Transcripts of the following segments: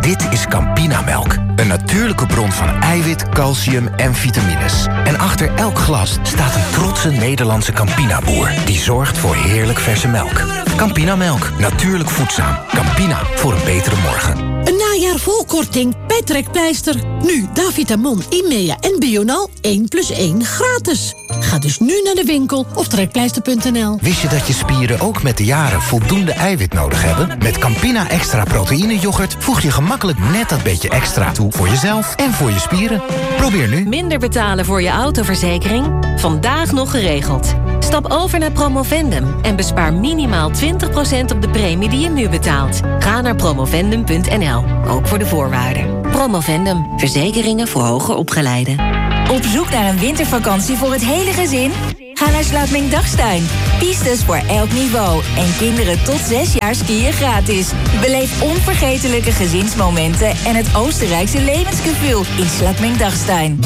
Dit is Campinamelk. Een natuurlijke bron van eiwit, calcium en vitamines. En achter elk glas staat een trotse Nederlandse Campina-boer... die zorgt voor heerlijk verse melk. Campinamelk, natuurlijk voedzaam. Campina, voor een betere morgen. Een najaar vol korting bij Trekpleister. Nu Davitamon, Imea en Bional 1+1 gratis. Ga dus nu naar de winkel of trekpleister.nl. Wist je dat je spieren ook met de jaren voldoende eiwit nodig hebben? Met Campina Extra Proteïne yoghurt voeg je gemakkelijk net dat beetje extra toe... voor jezelf en voor je spieren. Probeer nu. Minder betalen voor je autoverzekering? Vandaag nog geregeld. Stap over naar Promovendum en bespaar minimaal 20% op de premie die je nu betaalt. Ga naar promovendum.nl, ook voor de voorwaarden. Promovendum, verzekeringen voor hoger opgeleiden. Op zoek naar een wintervakantie voor het hele gezin? Ga naar Sluitming-Dagstuin. Pistes voor elk niveau en kinderen tot 6 jaar skiën gratis. Beleef onvergetelijke gezinsmomenten en het Oostenrijkse levensgevoel in Sluitming-Dagstuin.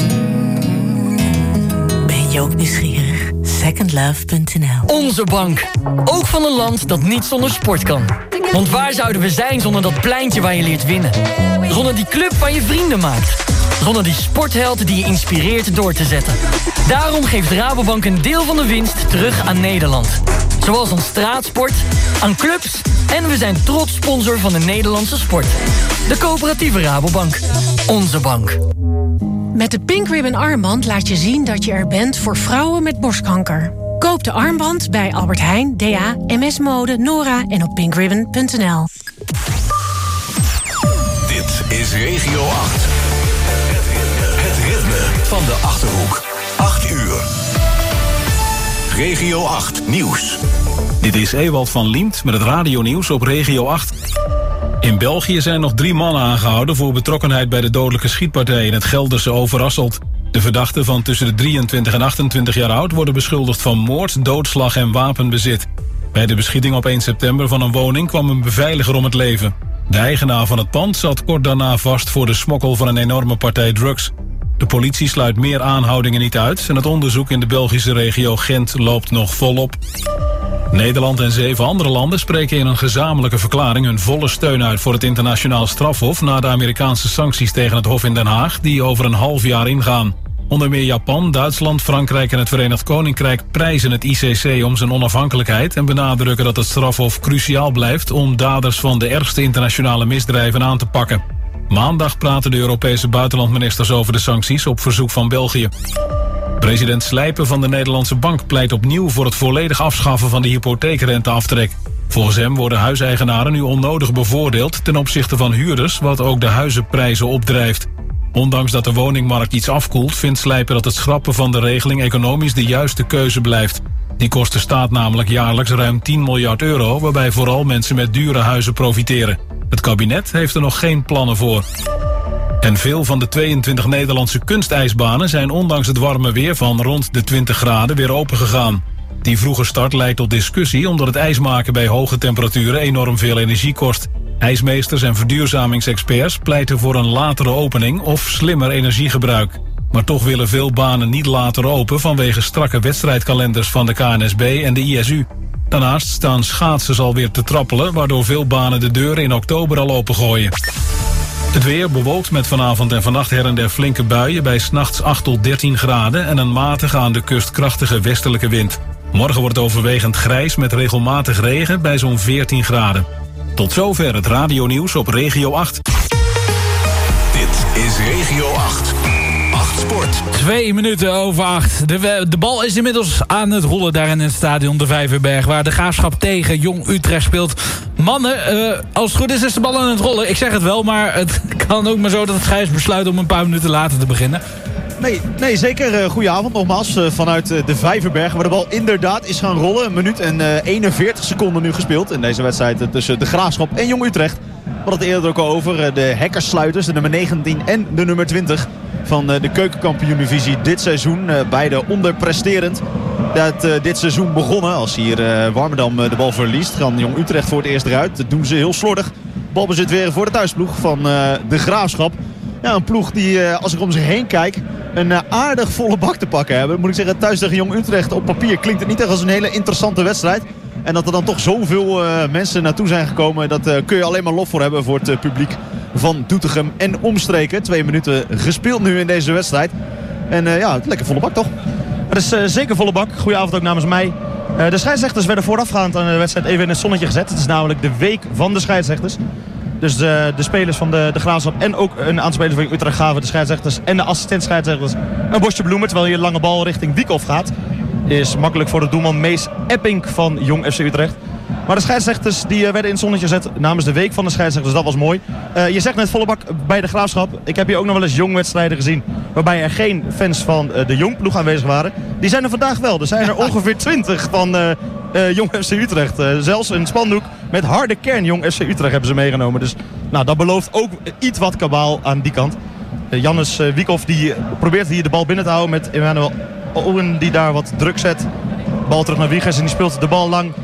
Ben je ook nieuwsgierig? Secondlove.nl. Onze bank. Ook van een land dat niet zonder sport kan. Want waar zouden we zijn zonder dat pleintje waar je leert winnen? Zonder die club waar je vrienden maakt? Zonder die sportheld die je inspireert door te zetten? Daarom geeft Rabobank een deel van de winst terug aan Nederland. Zoals aan straatsport, aan clubs en we zijn trots sponsor van de Nederlandse sport. De coöperatieve Rabobank. Onze bank. Met de Pink Ribbon armband laat je zien dat je er bent voor vrouwen met borstkanker. Koop de armband bij Albert Heijn, DA, MS Mode, Nora en op pinkribbon.nl. Dit is Regio 8. Het ritme van de Achterhoek. 8 uur. Regio 8 Nieuws. Dit is Ewald van Liemt met het radionieuws op Regio 8. In België zijn nog 3 mannen aangehouden voor betrokkenheid bij de dodelijke schietpartij in het Gelderse Overasselt. De verdachten van tussen de 23 en 28 jaar oud worden beschuldigd van moord, doodslag en wapenbezit. Bij de beschieting op 1 september van een woning kwam een beveiliger om het leven. De eigenaar van het pand zat kort daarna vast voor de smokkel van een enorme partij drugs. De politie sluit meer aanhoudingen niet uit en het onderzoek in de Belgische regio Gent loopt nog volop. Nederland en 7 andere landen spreken in een gezamenlijke verklaring hun volle steun uit voor het internationaal strafhof na de Amerikaanse sancties tegen het Hof in Den Haag die over een half jaar ingaan. Onder meer Japan, Duitsland, Frankrijk en het Verenigd Koninkrijk prijzen het ICC om zijn onafhankelijkheid en benadrukken dat het strafhof cruciaal blijft om daders van de ergste internationale misdrijven aan te pakken. Maandag praten de Europese buitenlandministers over de sancties op verzoek van België. President Slijpen van de Nederlandse Bank pleit opnieuw voor het volledig afschaffen van de hypotheekrenteaftrek. Volgens hem worden huiseigenaren nu onnodig bevoordeeld ten opzichte van huurders, wat ook de huizenprijzen opdrijft. Ondanks dat de woningmarkt iets afkoelt, vindt Slijpen dat het schrappen van de regeling economisch de juiste keuze blijft. Die kost de staat namelijk jaarlijks ruim 10 miljard euro, waarbij vooral mensen met dure huizen profiteren. Het kabinet heeft er nog geen plannen voor. En veel van de 22 Nederlandse kunstijsbanen zijn ondanks het warme weer van rond de 20 graden weer opengegaan. Die vroege start leidt tot discussie omdat het ijsmaken bij hoge temperaturen enorm veel energie kost. IJsmeesters en verduurzamingsexperts pleiten voor een latere opening of slimmer energiegebruik. Maar toch willen veel banen niet later open vanwege strakke wedstrijdkalenders van de KNSB en de ISU. Daarnaast staan schaatsers alweer te trappelen, waardoor veel banen de deuren in oktober al opengooien. Het weer bewolkt met vanavond en vannacht her en der flinke buien bij 's nachts 8 tot 13 graden en een matige aan de kust krachtige westelijke wind. Morgen wordt het overwegend grijs met regelmatig regen bij zo'n 14 graden. Tot zover het radionieuws op Regio 8. Dit is Regio 8. 8 Sport. 2 minuten over 8. De bal is inmiddels aan het rollen daar in het stadion de Vijverberg, waar de Graafschap tegen Jong Utrecht speelt. Mannen, als het goed is de bal aan het rollen. Ik zeg het wel, maar het kan ook maar zo dat het Gijs besluit om een paar minuten later te beginnen. Nee, zeker. Goedenavond nogmaals vanuit de Vijverberg, waar de bal inderdaad is gaan rollen. Een minuut en 41 seconden nu gespeeld in deze wedstrijd tussen de Graafschap en Jong Utrecht. We hadden het eerder ook al over. De hekkersluiters, de nummer 19 en de nummer 20 van de keukenkampioen-divisie dit seizoen. Beide onderpresterend. Dit seizoen begonnen. Als hier Warmerdam de bal verliest, kan Jong Utrecht voor het eerst eruit. Dat doen ze heel slordig. Balbezit weer voor de thuisploeg van de Graafschap. Ja, een ploeg die, als ik om zich heen kijk, een aardig volle bak te pakken hebben. Moet ik zeggen, thuis tegen Jong Utrecht op papier klinkt het niet echt als een hele interessante wedstrijd. En dat er dan toch zoveel mensen naartoe zijn gekomen, dat kun je alleen maar lof voor hebben voor het publiek van Doetinchem en omstreken. 2 minuten gespeeld nu in deze wedstrijd. En lekker volle bak toch? Het is zeker volle bak. Goedenavond ook namens mij. De scheidsrechters werden voorafgaand aan de wedstrijd even in het zonnetje gezet. Het is namelijk de week van de scheidsrechters. Dus de spelers van de Graafschap en ook een aantal spelers van Utrecht gaven de scheidsrechters en de assistent scheidsrechters een bosje bloemen. Terwijl hier een lange bal richting Wiekhoff gaat. Is makkelijk voor de doelman Mees Epping van Jong FC Utrecht. Maar de scheidsrechters die werden in het zonnetje gezet namens de week van de scheidsrechters. Dat was mooi. Je zegt net volle bak bij de Graafschap. Ik heb hier ook nog wel eens Jong-wedstrijden gezien waarbij er geen fans van de Jong-ploeg aanwezig waren. Die zijn er vandaag wel. Er zijn er ongeveer 20 van Jong FC Utrecht. Zelfs een spandoek met harde kern Jong FC Utrecht hebben ze meegenomen. Dus dat belooft ook iets wat kabaal aan die kant. Jannes Wiekhoff die probeert hier de bal binnen te houden met Emmanuel Owen die daar wat druk zet. Bal terug naar Wiegers en die speelt de bal lang.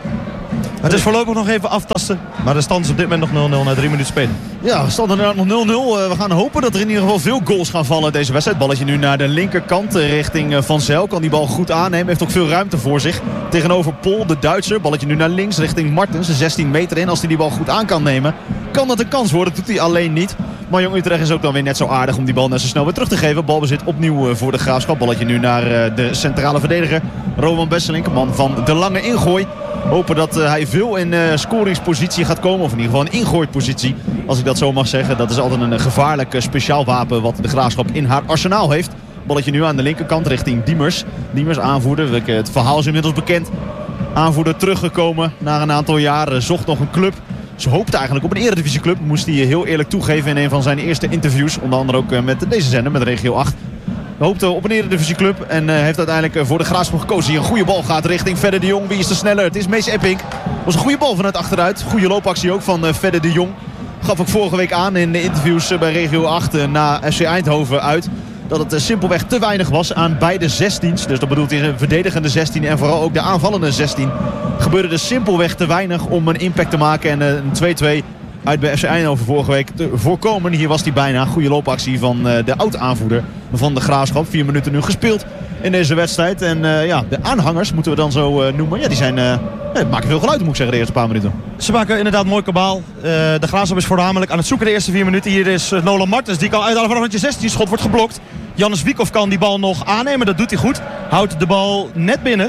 Het is voorlopig nog even aftasten. Maar de stand is op dit moment nog 0-0 na 3 minuten spelen. Ja, stand inderdaad nog 0-0. We gaan hopen dat er in ieder geval veel goals gaan vallen deze wedstrijd. Balletje nu naar de linkerkant richting Van Zijl. Kan die bal goed aannemen. Heeft ook veel ruimte voor zich. Tegenover Pol, de Duitser. Balletje nu naar links richting Martens. De 16 meter in. Als hij die bal goed aan kan nemen, kan dat een kans worden. Dat doet hij alleen niet. Maar Jong Utrecht is ook dan weer net zo aardig om die bal net zo snel weer terug te geven. Balbezit opnieuw voor de Graafschap. Balletje nu naar de centrale verdediger. Rowan Besselink, man van de lange ingooi. Hopen dat hij veel in scoringspositie gaat komen. Of in ieder geval een ingooipositie. Als ik dat zo mag zeggen. Dat is altijd een gevaarlijk speciaal wapen wat de Graafschap in haar arsenaal heeft. Balletje nu aan de linkerkant richting Diemers. Diemers aanvoerder. Het verhaal is inmiddels bekend. Aanvoerder teruggekomen na een aantal jaren. Zocht nog een club. Ze hoopte eigenlijk op een eredivisieclub. Moest hij heel eerlijk toegeven in een van zijn eerste interviews. Onder andere ook met deze zender, met Regio 8. Hoopte op een eredivisieclub en heeft uiteindelijk voor de Graafschap gekozen. Hier een goede bal gaat richting Fedde de Jong. Wie is er sneller? Het is Mees Epping. Was een goede bal vanuit achteruit. Goede loopactie ook van Fedde de Jong. Gaf ook vorige week aan in de interviews bij Regio 8 na FC Eindhoven uit. Dat het simpelweg te weinig was aan beide 16's. Dus dat bedoelt hij een verdedigende 16 en vooral ook de aanvallende 16. Gebeurde er simpelweg te weinig om een impact te maken. En een 2-2 uit bij FC Eindhoven vorige week te voorkomen. Hier was hij bijna. Goede loopactie van de oud-aanvoerder van de Graafschap. 4 minuten nu gespeeld in deze wedstrijd. En de aanhangers, moeten we dan zo noemen. Ja, die zijn... maken veel geluid, moet ik zeggen, de eerste paar minuten. Ze maken inderdaad mooi kabaal. De Graafschap is voornamelijk aan het zoeken de eerste 4 minuten. Hier is Nolan Martens. Die kan uithalen vanaf het 16. Schot wordt geblokt. Jannes Wiekhoff kan die bal nog aannemen. Dat doet hij goed. Houdt de bal net binnen.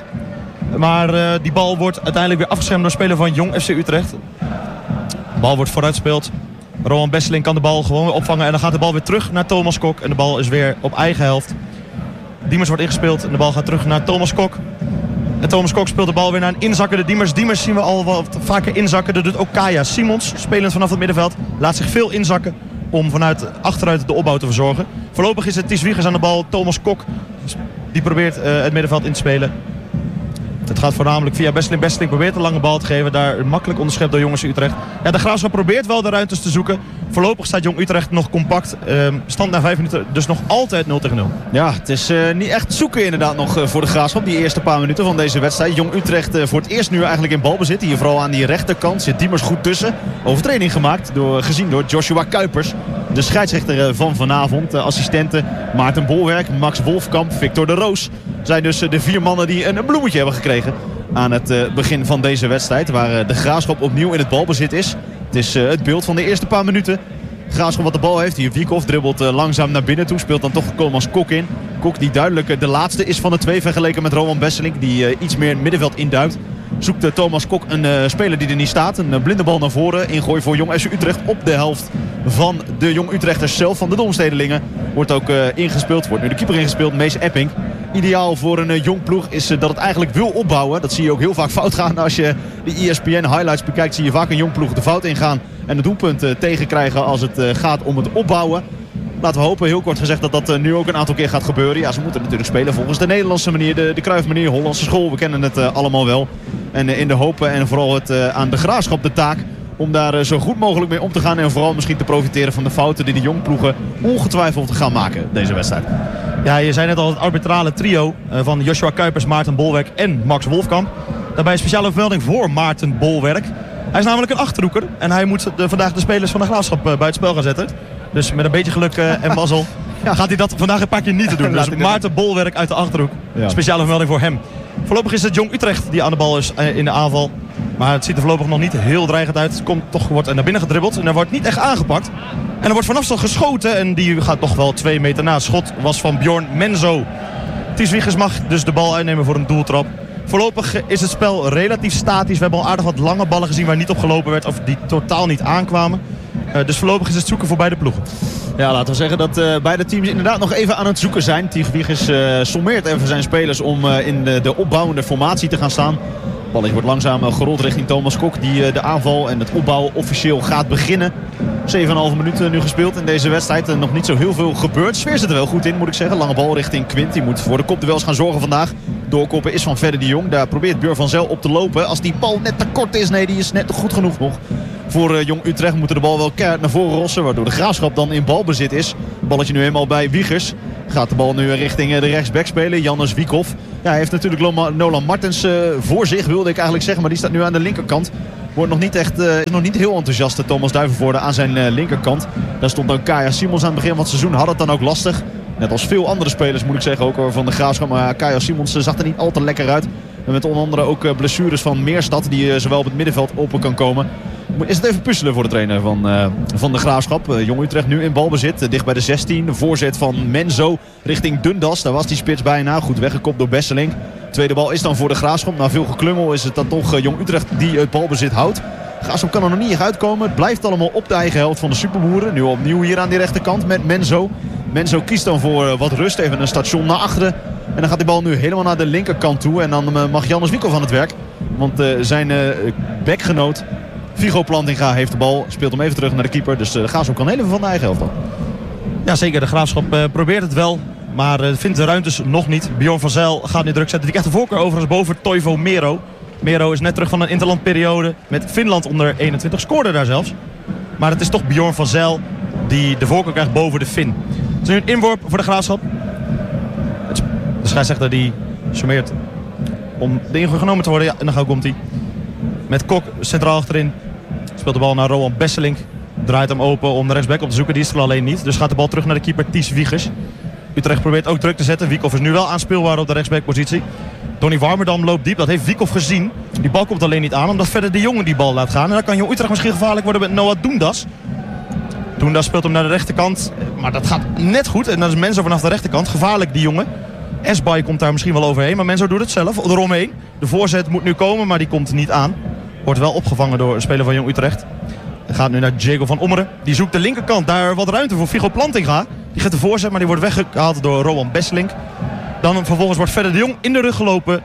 Maar die bal wordt uiteindelijk weer afgeschermd door een speler van Jong FC Utrecht. De bal wordt vooruitspeeld. Rowan Besseling kan de bal gewoon weer opvangen. En dan gaat de bal weer terug naar Thomas Kok. En de bal is weer op eigen helft. Diemers wordt ingespeeld. En de bal gaat terug naar Thomas Kok. En Thomas Kok speelt de bal weer naar een inzakkende Diemers. Diemers zien we al wat vaker inzakken. Dat doet ook Kaya Simons, spelend vanaf het middenveld. Laat zich veel inzakken om vanuit achteruit de opbouw te verzorgen. Voorlopig is het Ties Wiegers aan de bal. Thomas Kok die probeert het middenveld in te spelen. Het gaat voornamelijk via Besseling. Besseling probeert een lange bal te geven. Daar makkelijk onderschept door Jong FC Utrecht. Ja, de Graafschap probeert wel de ruimtes te zoeken. Voorlopig staat Jong Utrecht nog compact. Stand na 5 minuten, dus nog altijd 0-0. Ja, het is niet echt zoeken inderdaad nog voor de Graafschap. Die eerste paar minuten van deze wedstrijd. Jong Utrecht voor het eerst nu eigenlijk in balbezit. Hier vooral aan die rechterkant zit Diemers goed tussen. Overtreding gemaakt, gezien door Joshua Kuipers. De scheidsrechter van vanavond. Assistenten Maarten Bolwerk, Max Wolfkamp, Victor de Roos. Zijn dus de 4 mannen die een bloemetje hebben gekregen aan het begin van deze wedstrijd. Waar de Graafschap opnieuw in het balbezit is. Het is het beeld van de eerste paar minuten. Graafschap wat de bal heeft. Hier Wiekhoff dribbelt langzaam naar binnen toe. Speelt dan toch Thomas Kok in. Kok die duidelijk de laatste is van de 2 vergeleken met Rowan Besseling. Die iets meer in het middenveld induikt. Zoekt Thomas Kok een speler die er niet staat. Een blinde bal naar voren. Ingooi voor Jong FC Utrecht op de helft van de Jong Utrechters zelf. Van de Domstedelingen. Wordt ook ingespeeld. Wordt nu de keeper ingespeeld. Mees Epping. Ideaal voor een jong ploeg is dat het eigenlijk wil opbouwen. Dat zie je ook heel vaak fout gaan. Als je de ESPN highlights bekijkt, zie je vaak een jong ploeg de fout ingaan. En het doelpunt tegenkrijgen als het gaat om het opbouwen. Laten we hopen, heel kort gezegd, dat dat nu ook een aantal keer gaat gebeuren. Ja, ze moeten natuurlijk spelen volgens de Nederlandse manier. De Cruijff-manier, Hollandse school. We kennen het allemaal wel. En in de hoop en vooral het aan de Graafschap de taak om daar zo goed mogelijk mee om te gaan. En vooral misschien te profiteren van de fouten die de jongploegen ongetwijfeld gaan maken deze wedstrijd. Ja, je zei net al het arbitrale trio van Joshua Kuipers, Maarten Bolwerk en Max Wolfkamp. Daarbij een speciale vermelding voor Maarten Bolwerk. Hij is namelijk een achterhoeker en hij moet vandaag de spelers van de Graafschap buitenspel gaan zetten. Dus met een beetje geluk en mazzel gaat hij dat vandaag een paar keer niet te doen. Dus Maarten Bolwerk uit de Achterhoek. Ja. Speciale vermelding voor hem. Voorlopig is het Jong Utrecht die aan de bal is in de aanval. Maar het ziet er voorlopig nog niet heel dreigend uit. Het wordt naar binnen gedribbeld en er wordt niet echt aangepakt. En er wordt van afstand geschoten en die gaat toch wel 2 meter na. Het schot was van Bjorn Menzo. Ties Wiegers mag dus de bal uitnemen voor een doeltrap. Voorlopig is het spel relatief statisch. We hebben al aardig wat lange ballen gezien waar niet op gelopen werd of die totaal niet aankwamen. Dus voorlopig is het zoeken voor beide ploegen. Ja, laten we zeggen dat beide teams inderdaad nog even aan het zoeken zijn. Ties Wiegers sommeert even zijn spelers om in de opbouwende formatie te gaan staan. Het balletje wordt langzaam gerold richting Thomas Kok die de aanval en het opbouwen officieel gaat beginnen. 7,5 minuten nu gespeeld in deze wedstrijd. Nog niet zo heel veel gebeurd. Sfeer zit er wel goed in, moet ik zeggen. Lange bal richting Quint. Die moet voor de kopduels gaan zorgen vandaag. Doorkoppen is van Verder de Jong. Daar probeert Björn van Zel op te lopen. Als die bal net te kort is. Nee, die is net goed genoeg nog. Voor Jong Utrecht moeten de bal wel keihard naar voren rossen. Waardoor de Graafschap dan in balbezit is. Balletje nu helemaal bij Wiegers. Gaat de bal nu richting de rechtsback spelen. Jannes Wiekhoff. Ja, hij heeft natuurlijk Nolan Martens voor zich, wilde ik eigenlijk zeggen. Maar die staat nu aan de linkerkant. Is nog niet heel enthousiast, Thomas Duivenvoorde aan zijn linkerkant. Daar stond dan Kaya Simons aan het begin van het seizoen. Had het dan ook lastig. Net als veel andere spelers moet ik zeggen, ook van de Graafschap. Maar Kaya Simons zag er niet al te lekker uit. En met onder andere ook blessures van Meerstad, die zowel op het middenveld open kan komen. Is het even puzzelen voor de trainer van de Graafschap. Jong Utrecht nu in balbezit, dicht bij de 16. De voorzet van Menzo richting Dundas. Daar was die spits bijna. Goed weggekopt door Besseling. Tweede bal is dan voor de Graafschap. Na veel geklungel is het dan toch Jong Utrecht die het balbezit houdt. Graafschap kan er nog niet echt uitkomen. Het blijft allemaal op de eigen helft van de Superboeren. Nu opnieuw hier aan die rechterkant met Menzo. Menzo kiest dan voor wat rust. Even een station naar achteren. En dan gaat die bal nu helemaal naar de linkerkant toe. En dan mag Jannes Wiekhoff aan het werk. Want zijn bekgenoot Vigo Plantinga heeft de bal. Speelt hem even terug naar de keeper. Dus de Graafschap kan heel even van de eigen helft dan. Ja, zeker. De Graafschap probeert het wel. Maar vindt de ruimtes nog niet. Bjorn van Zijl gaat nu druk zetten. Die krijgt de voorkeur overigens boven Toivo Mero. Mero is net terug van een interlandperiode met Finland onder 21. Scoorde daar zelfs. Maar het is toch Bjorn van Zijl die de voorkeur krijgt boven de Fin. Het is nu een inworp voor de Graafschap. De scheidsrechter die summeert om de ingooi genomen te worden. Ja, en dan komt hij. Met Kok centraal achterin. Speelt de bal naar Rowan Besselink. Draait hem open om de rechtsback op te zoeken. Die is er alleen niet. Dus gaat de bal terug naar de keeper Ties Wiegers. Utrecht probeert ook druk te zetten. Wiekhoff is nu wel aanspeelbaar op de rechtsbackpositie. Donny Warmerdam loopt diep. Dat heeft Wiekhoff gezien. Die bal komt alleen niet aan omdat verder de jongen die bal laat gaan. En dan kan Jong Utrecht misschien gevaarlijk worden met Noah Dundas. Dundas speelt hem naar de rechterkant. Maar dat gaat net goed. En dan is Menzo vanaf de rechterkant. Gevaarlijk die jongen. Esbay komt daar misschien wel overheen. Maar Menzo doet het zelf. Eromheen. De voorzet moet nu komen. Maar die komt niet aan. Wordt wel opgevangen door een speler van Jong Utrecht. Gaat nu naar Diego van Ommeren. Die zoekt de linkerkant. Daar wat ruimte voor Vigo Plantinga. Die gaat de voorzet, maar die wordt weggehaald door Rowan Besselink. Dan vervolgens wordt verder de Jong in de rug gelopen.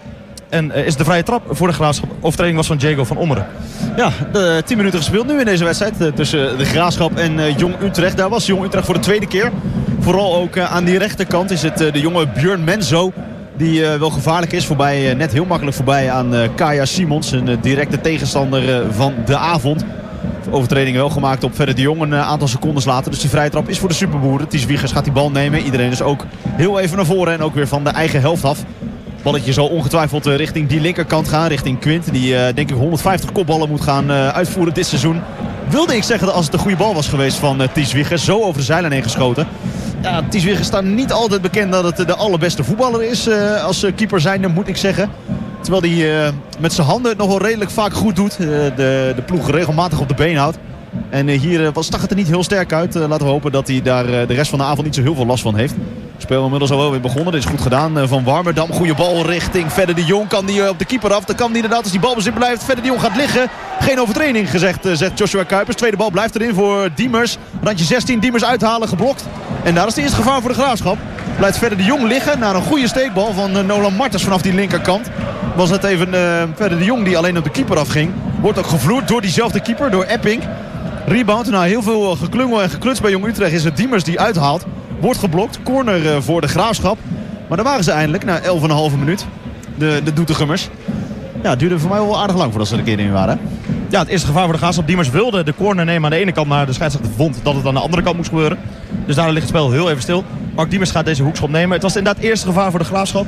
En is de vrije trap voor de Graafschap. Overtreding was van Diego van Ommeren. Ja, 10 minuten gespeeld nu in deze wedstrijd. Tussen de Graafschap en Jong Utrecht. Daar was Jong Utrecht voor de tweede keer. Vooral ook aan die rechterkant is het de jonge Björn Menzo. Die wel gevaarlijk is. Net heel makkelijk voorbij aan Kaya Simons. Een directe tegenstander van de avond. Overtreding wel gemaakt op Verder de Jong een aantal seconden later. Dus die vrije trap is voor de Superboeren. Ties Wiegers gaat die bal nemen. Iedereen is ook heel even naar voren en ook weer van de eigen helft af. Balletje zal ongetwijfeld richting die linkerkant gaan. Richting Quint. Die denk ik 150 kopballen moet gaan uitvoeren dit seizoen. Wilde ik zeggen dat als het een goede bal was geweest van Ties Wiegers. Zo over de zijlijn heen geschoten. Ja, Ties Wiegers staat niet altijd bekend dat het de allerbeste voetballer is. Als keeper zijnde moet ik zeggen. Terwijl hij met zijn handen het nog wel redelijk vaak goed doet. De ploeg regelmatig op de been houdt. En hier stak het er niet heel sterk uit. Laten we hopen dat hij daar de rest van de avond niet zo heel veel last van heeft. Speel inmiddels al wel weer begonnen. Dit is goed gedaan van Warmerdam. Goede bal richting Verder de Jong. Kan die op de keeper af. Dan kan die inderdaad als die bal bezit blijft. Verder de Jong gaat liggen. Geen overtreding zegt Joshua Kuipers. Tweede bal blijft erin voor Diemers. Randje 16. Diemers uithalen. Geblokt. En daar is het eerste gevaar voor de Graafschap. Blijft Verder de Jong liggen. Na een goede steekbal van Nolan Martens vanaf die linkerkant. Was het even Verder de Jong die alleen op de keeper afging. Wordt ook gevloerd door diezelfde keeper. Door Epping. Rebound. Nou, heel veel geklungel en gekluts bij Jong Utrecht is het Diemers die uithaalt. Wordt geblokt. Corner voor de Graafschap. Maar daar waren ze eindelijk na 11,5 minuut. De Doetinchemmers. Ja, het duurde voor mij wel aardig lang voordat ze er een keer in waren. Ja, het eerste gevaar voor de Graafschap. Diemers wilde de corner nemen aan de ene kant. Maar de scheidsrechter vond dat het aan de andere kant moest gebeuren. Dus daar ligt het spel heel even stil. Mark Diemers gaat deze hoekschop nemen. Het was inderdaad het eerste gevaar voor de Graafschap.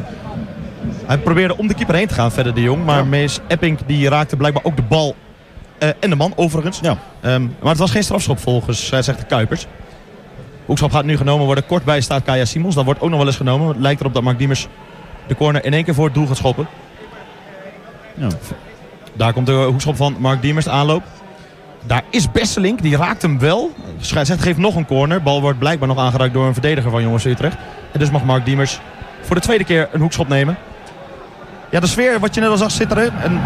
Hij probeerde om de keeper heen te gaan, Verder de Jong. Maar Mees Epping die raakte blijkbaar ook de bal en de man overigens. Ja. Maar het was geen strafschop volgens zegt de Kuipers. Hoekschop gaat nu genomen worden. Kort bij staat Kaya Simons. Dat wordt ook nog wel eens genomen. Het lijkt erop dat Mark Diemers de corner in één keer voor het doel gaat schoppen. Ja. Daar komt de hoekschop van Mark Diemers, de aanloop. Daar is Besselink, die raakt hem wel. De scheidsrechter geeft nog een corner. Bal wordt blijkbaar nog aangeraakt door een verdediger van Jong FC Utrecht. En dus mag Mark Diemers voor de tweede keer een hoekschop nemen. Ja, de sfeer, wat je net al zag, zit erin. En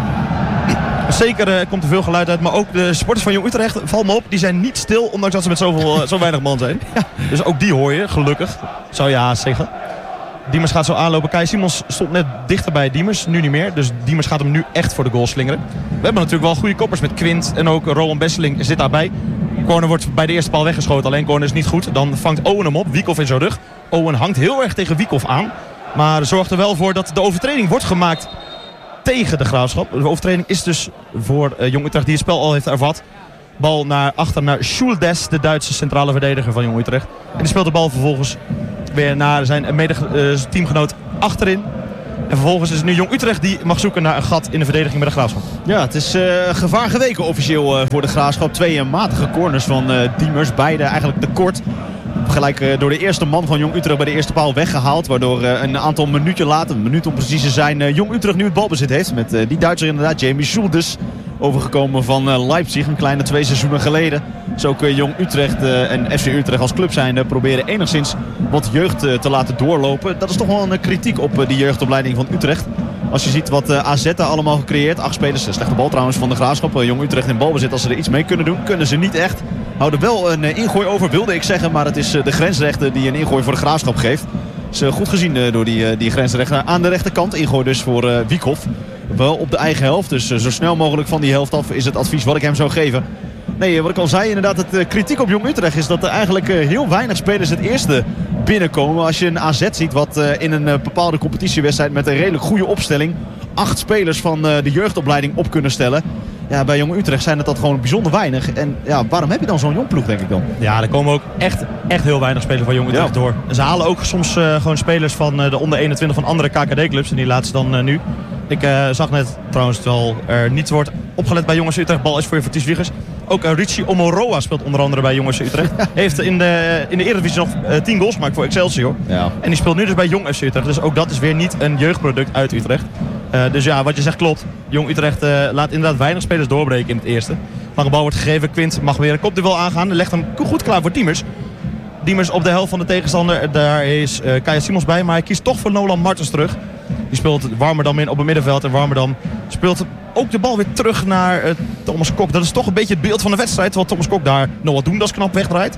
zeker komt er veel geluid uit. Maar ook de supporters van Jong Utrecht, val me op, die zijn niet stil. Ondanks dat ze met zo weinig man zijn. Ja, dus ook die hoor je, gelukkig. Zou je haast zeggen. Diemers gaat zo aanlopen. Kai Simons stond net dichter bij Diemers, nu niet meer. Dus Diemers gaat hem nu echt voor de goal slingeren. We hebben natuurlijk wel goede koppers met Quint en ook Roland Besseling zit daarbij. Corner wordt bij de eerste paal weggeschoten, alleen corner is niet goed. Dan vangt Owen hem op, Wiekhoff in zijn rug. Owen hangt heel erg tegen Wiekhoff aan. Maar zorgt er wel voor dat de overtreding wordt gemaakt tegen de Graafschap. De overtreding is dus voor Jong Utrecht die het spel al heeft ervat. Bal naar achter naar Schuldes, de Duitse centrale verdediger van Jong Utrecht. En die speelt de bal vervolgens weer naar zijn teamgenoot achterin. En vervolgens is het nu Jong Utrecht die mag zoeken naar een gat in de verdediging bij de Graafschap. Ja, het is gevaar geweken officieel voor de Graafschap. 2 matige corners van Diemers. Beide eigenlijk te kort. Gelijk door de eerste man van Jong Utrecht bij de eerste paal weggehaald. Waardoor een aantal minuutjes later, een minuut om precies te zijn, Jong Utrecht nu het balbezit heeft. Met die Duitser inderdaad, Jamie Schuldes. Overgekomen van Leipzig een kleine 2 seizoenen geleden. Dus ook Jong Utrecht en FC Utrecht als club zijn proberen enigszins wat jeugd te laten doorlopen. Dat is toch wel een kritiek op die jeugdopleiding van Utrecht. Als je ziet wat AZ daar allemaal gecreëerd. 8 spelers, slechte bal trouwens van de Graafschap. Jong Utrecht in balbezit, als ze er iets mee kunnen doen, kunnen ze niet echt. Houden wel een ingooi over, wilde ik zeggen. Maar het is de grensrechter die een ingooi voor de Graafschap geeft. Is goed gezien door die grensrechter aan de rechterkant. Ingooi dus voor Wiekhoff. Wel op de eigen helft, dus zo snel mogelijk van die helft af is het advies wat ik hem zou geven. Nee, wat ik al zei, inderdaad, het kritiek op Jong Utrecht is dat er eigenlijk heel weinig spelers het eerste binnenkomen. Als je een AZ ziet wat in een bepaalde competitiewedstrijd met een redelijk goede opstelling 8 spelers van de jeugdopleiding op kunnen stellen. Ja, bij Jong Utrecht zijn het dat gewoon bijzonder weinig. En ja, waarom heb je dan zo'n jong ploeg, denk ik dan? Ja, er komen ook echt heel weinig spelers van Jong Utrecht door. En ze halen ook soms gewoon spelers van de onder 21 van andere KKD-clubs. En die laten ze dan nu. Ik zag net trouwens, terwijl er niet wordt opgelet bij Jong FC Utrecht. Bal is voor Ties Wiegers. Ook Richie Omoroa speelt onder andere bij Jong FC Utrecht. Heeft in de Eredivisie nog 10 goals gemaakt voor Excelsior. Ja. En die speelt nu dus bij Jong FC Utrecht. Dus ook dat is weer niet een jeugdproduct uit Utrecht. Dus ja, wat je zegt klopt. Jong Utrecht laat inderdaad weinig spelers doorbreken in het eerste. Lange bal wordt gegeven. Quint mag weer een kopduel aangaan. Legt hem goed klaar voor Diemers. Diemers op de helft van de tegenstander. Daar is Kai Simons bij. Maar hij kiest toch voor Nolan Martens terug. Die speelt Warmerdam in op het middenveld. En Warmerdam speelt ook de bal weer terug naar Thomas Kok. Dat is toch een beetje het beeld van de wedstrijd. Terwijl Thomas Kok daar Noah Doendas knap wegdraait.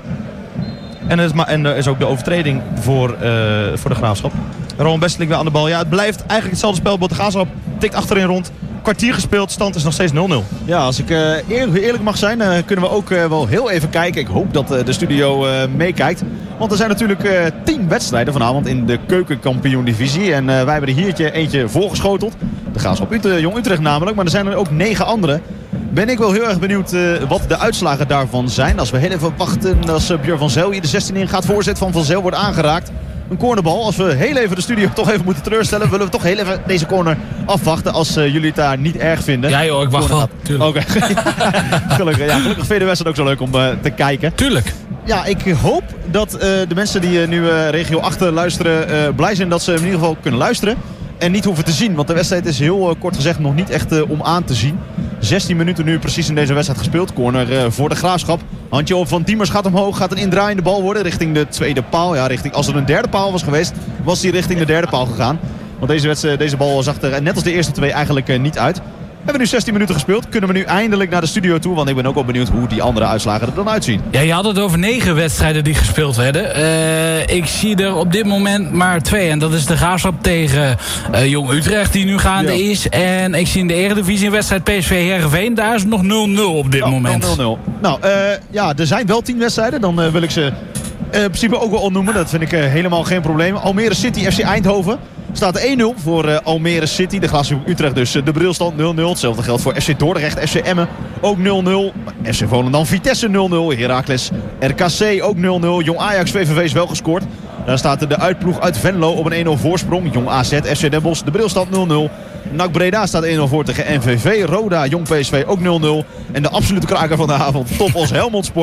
En er is ook de overtreding voor de Graafschap. Roland Besseling weer aan de bal. Ja, het blijft eigenlijk hetzelfde spelbeeld. De Graafschap tikt achterin rond. Kwartier gespeeld, stand is nog steeds 0-0. Ja, als ik eerlijk mag zijn, kunnen we ook wel heel even kijken. Ik hoop dat de studio meekijkt. Want er zijn natuurlijk 10 wedstrijden vanavond in de keukenkampioen-divisie. En wij hebben er hier eentje voorgeschoteld. De Graafschap Jong Utrecht namelijk. Maar er zijn er ook 9 andere. Ben ik wel heel erg benieuwd wat de uitslagen daarvan zijn. Als we heel even wachten als Björn van Zel hier de 16 in gaat. Voorzet van Zel wordt aangeraakt. Een cornerbal. Als we heel even de studio toch even moeten teleurstellen, willen we toch heel even deze corner afwachten als jullie het daar niet erg vinden. Ja joh, ik wacht wel. Oké. Gelukkig vind je de wedstrijd ook zo leuk om te kijken. Tuurlijk. Ja, ik hoop dat de mensen die nu regio 8 luisteren blij zijn dat ze in ieder geval kunnen luisteren. En niet hoeven te zien, want de wedstrijd is heel kort gezegd nog niet echt om aan te zien. 16 minuten nu precies in deze wedstrijd gespeeld. Corner voor de Graafschap. Handje op van Diemers gaat omhoog. Gaat een indraaiende bal worden richting de tweede paal. Ja, als er een derde paal was geweest, was hij richting de derde paal gegaan. Want deze bal zag er net als de eerste 2 eigenlijk niet uit. We hebben nu 16 minuten gespeeld. Kunnen we nu eindelijk naar de studio toe. Want ik ben ook wel benieuwd hoe die andere uitslagen er dan uitzien. Ja, je had het over 9 wedstrijden die gespeeld werden. Ik zie er op dit moment maar 2. En dat is de Graafschap tegen Jong Utrecht die nu gaande is. En ik zie in de Eredivisie een wedstrijd PSV Heerenveen. Daar is het nog 0-0 op dit moment. 0-0. Nou, er zijn wel 10 wedstrijden. Dan wil ik ze in principe ook wel opnoemen. Dat vind ik helemaal geen probleem. Almere City, FC Eindhoven. Staat 1-0 voor Almere City. De Graafschap Utrecht dus de brilstand 0-0. Hetzelfde geldt voor FC Dordrecht, FC Emmen ook 0-0. FC Volendam Vitesse 0-0. Heracles RKC ook 0-0. Jong Ajax VVV is wel gescoord. Daar staat de uitploeg uit Venlo op een 1-0 voorsprong. Jong AZ FC Den Bosch de brilstand 0-0. NAC Breda staat 1-0 voor tegen NVV. Roda Jong PSV ook 0-0. En de absolute kraker van de avond, Topos Helmond Sport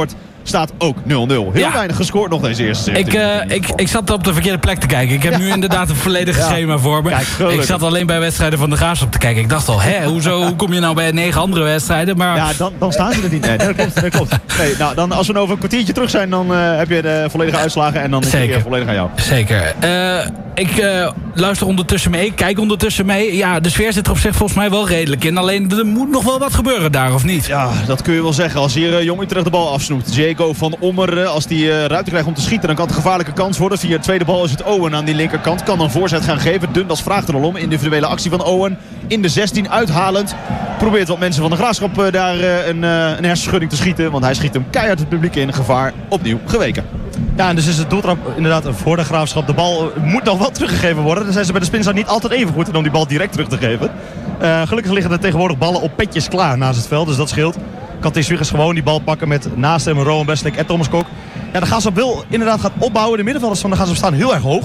staat ook 0-0. Heel weinig gescoord nog deze eerste 17. Ik zat op de verkeerde plek te kijken. Ik heb nu inderdaad een volledig schema voor me. Kijk, ik zat alleen bij wedstrijden van de Graafschap te kijken. Ik dacht al, hoe kom je nou bij 9 andere wedstrijden? Maar... Ja, dan staan ze er niet. Nee, dat klopt. Nee, nou, dan, als we over een kwartiertje terug zijn, dan heb je de volledige uitslagen. En dan is het volledig aan jou. Zeker. Ik luister ondertussen mee, kijk ondertussen mee. Ja, de sfeer zit er op zich volgens mij wel redelijk in. Alleen er moet nog wel wat gebeuren daar, of niet? Ja, dat kun je wel zeggen. Als hier Jong Utrecht de bal afsnoept. Diego van Ommer, als die ruimte krijgt om te schieten, dan kan het een gevaarlijke kans worden. Via de tweede bal is het Owen aan die linkerkant. Kan een voorzet gaan geven. Dundas vraagt er al om. Individuele actie van Owen. In de 16 uithalend. Probeert wat mensen van de Graafschap daar een hersenschudding te schieten. Want hij schiet hem keihard het publiek in. Gevaar opnieuw geweken. Ja, en dus is het doeltrap inderdaad voor de Graafschap. De bal moet nog wel teruggegeven worden. Dan zijn ze bij de Spinza niet altijd even goed om die bal direct terug te geven. Gelukkig liggen er tegenwoordig ballen op petjes klaar naast het veld. Dus dat scheelt. Kan T. Wiegers gewoon die bal pakken met naast hem Rowan Besseling en Thomas Kok. Ja, de Graafschap wil inderdaad gaan opbouwen. De middenvelders van de Graafschap staan heel erg hoog.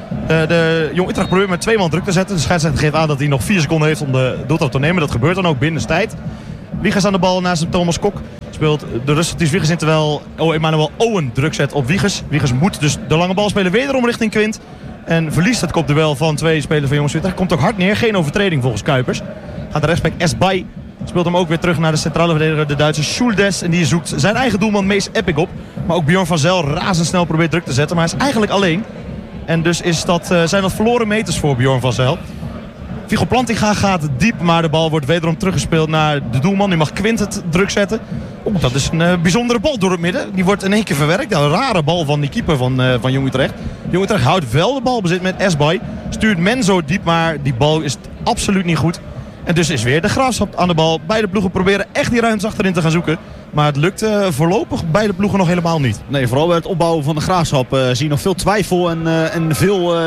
De Jong Utrecht probeert met 2 man druk te zetten. De scheidsrechter geeft aan dat hij nog 4 seconden heeft om de doeltrap te nemen. Dat gebeurt dan ook binnen tijd. Wiegers aan de bal naast hem Thomas Kok. Speelt de rustig Ties Wiegers in terwijl Emmanuel Owen druk zet op Wiegers. Wiegers moet dus de lange bal spelen wederom richting Quint. En verliest het kopduel van 2 spelers van Jong Utrecht. Komt ook hard neer. Geen overtreding volgens Kuipers. Gaat de rechtsback Esbay. Speelt hem ook weer terug naar de centrale verdediger, de Duitse Schuldes. En die zoekt zijn eigen doelman Mees Epic op. Maar ook Bjorn van Zel razendsnel probeert druk te zetten. Maar hij is eigenlijk alleen. En dus zijn dat verloren meters voor Bjorn van Zel. Viggo Plantinga gaat diep, maar de bal wordt wederom teruggespeeld naar de doelman. Nu mag Quint het druk zetten. Dat is een bijzondere bal door het midden. Die wordt in één keer verwerkt. Een rare bal van die keeper van Jong Utrecht. Jong Utrecht houdt wel de balbezit met Esbay. Stuurt Menzo diep, maar die bal is absoluut niet goed. En dus is weer de Graafschap aan de bal. Beide ploegen proberen echt die ruimtes achterin te gaan zoeken. Maar het lukt voorlopig beide ploegen nog helemaal niet. Nee, vooral bij het opbouwen van de Graafschap zie je nog veel twijfel en veel